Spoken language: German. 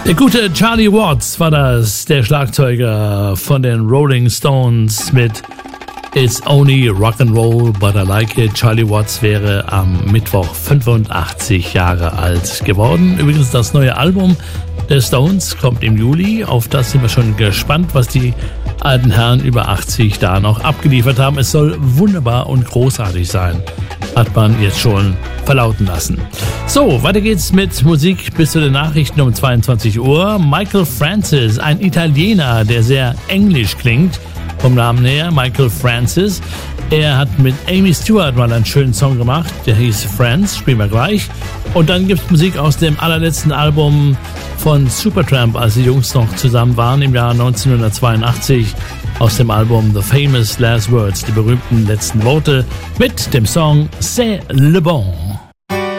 Der gute Charlie Watts war das, der Schlagzeuger von den Rolling Stones mit It's Only Rock'n'Roll, but I Like It. Charlie Watts wäre am Mittwoch 85 Jahre alt geworden. Übrigens, das neue Album der Stones kommt im Juli. Auf das sind wir schon gespannt, was die alten Herren über 80 da noch abgeliefert haben. Es soll wunderbar und großartig sein, hat man jetzt schon verlauten lassen. So, weiter geht's mit Musik bis zu den Nachrichten um 22 Uhr. Michael Francis, ein Italiener, der sehr englisch klingt, vom Namen her, Michael Francis. Er hat mit Amy Stewart mal einen schönen Song gemacht, der hieß Friends, spielen wir gleich. Und dann gibt's Musik aus dem allerletzten Album von Supertramp, als die Jungs noch zusammen waren im Jahr 1982, aus dem Album The Famous Last Words, die berühmten letzten Worte, mit dem Song C'est le bon.